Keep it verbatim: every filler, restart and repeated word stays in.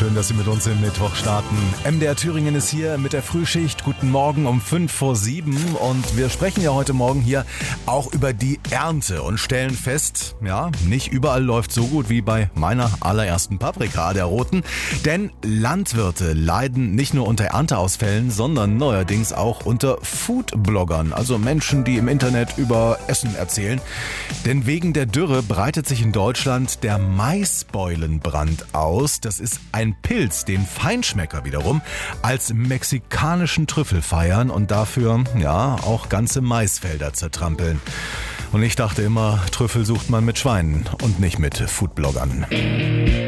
Schön, dass Sie mit uns im Mittwoch starten. M D R Thüringen ist hier mit der Frühschicht. Guten Morgen um fünf vor sieben. Und wir sprechen ja heute Morgen hier auch über die Ernte und stellen fest, ja, nicht überall läuft so gut wie bei meiner allerersten Paprika, der roten. Denn Landwirte leiden nicht nur unter Ernteausfällen, sondern neuerdings auch unter Foodbloggern, also Menschen, die im Internet über Essen erzählen. Denn wegen der Dürre breitet sich in Deutschland der Maisbeulenbrand aus. Das ist ein Pilz, den Feinschmecker wiederum als mexikanischen Trüffel feiern und dafür ja auch ganze Maisfelder zertrampeln. Und ich dachte immer, Trüffel sucht man mit Schweinen und nicht mit Foodbloggern.